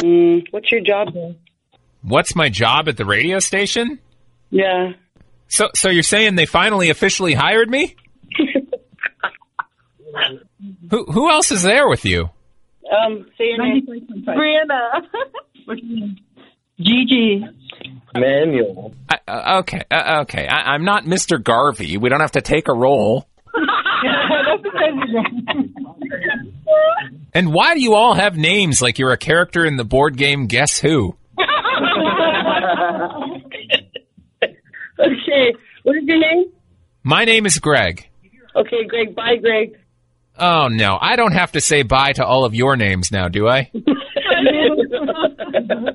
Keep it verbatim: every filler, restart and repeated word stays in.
Mm, what's your job there? What's my job at the radio station? Yeah. So, so you're saying they finally officially hired me? who, who else is there with you? Um, say your name. Brianna. Gigi. Manuel. I, uh, okay, uh, okay. I, I'm not Mister Garvey. We don't have to take a roll. And why do you all have names like you're a character in the board game Guess Who? Okay, what is your name? My name is Greg. Okay, Greg. Bye, Greg. Oh, no. I don't have to say bye to all of your names now, do I?